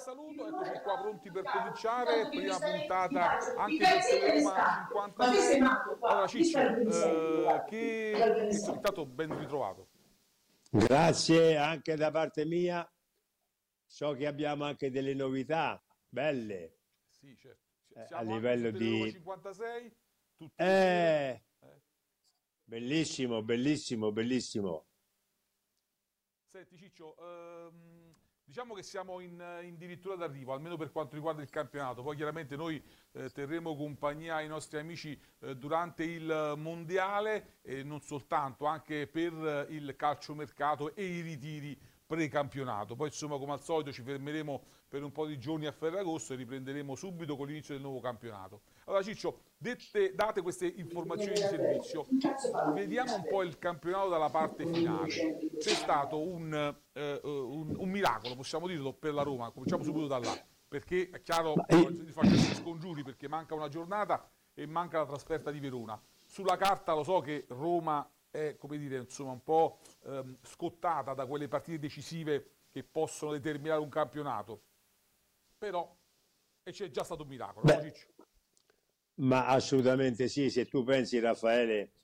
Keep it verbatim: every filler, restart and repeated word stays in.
saluto, eccoci qua pronti per cominciare, prima puntata anche del Teleroma cinquantasei. Allora Ciccio, eh, che insomma, intanto ben ritrovato. Grazie anche da parte mia. So che abbiamo anche delle novità belle Sì, certo. eh, a Siamo anche su livello Teleroma di... cinquantasei, tutte le sere. Eh, Eh. bellissimo, bellissimo, bellissimo. Senti Ciccio, ehm, diciamo che siamo in, in dirittura d'arrivo, almeno per quanto riguarda il campionato. Poi chiaramente noi eh, terremo compagnia ai nostri amici eh, durante il mondiale e non soltanto, anche per eh, il calciomercato e i ritiri pre-campionato. Poi insomma come al solito ci fermeremo per un po' di giorni a Ferragosto e riprenderemo subito con l'inizio del nuovo campionato. Allora Ciccio, dette, date queste informazioni di servizio, vediamo un po' il campionato dalla parte finale. C'è stato un, eh, un, un miracolo, possiamo dirlo, per la Roma. Cominciamo subito da là, perché è chiaro, Ma io- facciamo gli scongiuri perché manca una giornata e manca la trasferta di Verona. Sulla carta lo so che Roma è, come dire, insomma, un po' ehm, scottata da quelle partite decisive che possono determinare un campionato, però e c'è già stato un miracolo, no Beh, Ciccio? ma assolutamente sì, se tu pensi, Raffaele,